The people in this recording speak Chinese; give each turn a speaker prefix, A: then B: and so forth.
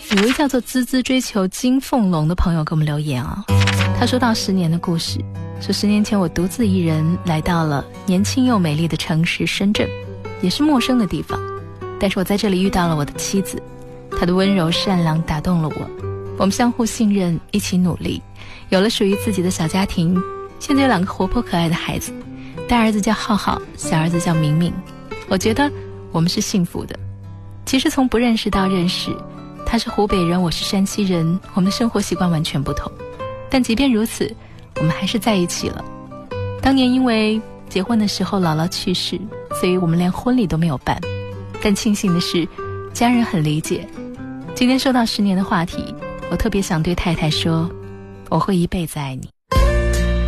A: 有位叫做孜孜追求金凤龙的朋友给我们留言啊，他说到10年的故事，说10年前我独自一人来到了年轻又美丽的城市深圳，也是陌生的地方，但是我在这里遇到了我的妻子，她的温柔善良打动了我，我们相互信任，一起努力，有了属于自己的小家庭，现在有2个活泼可爱的孩子，大儿子叫浩浩，小儿子叫明明。我觉得我们是幸福的。其实从不认识到认识，他是湖北人，我是山西人，我们的生活习惯完全不同，但即便如此，我们还是在一起了。当年因为结婚的时候姥姥去世，所以我们连婚礼都没有办，但庆幸的是家人很理解。今天说到10年的话题，我特别想对太太说，我会一辈子爱你。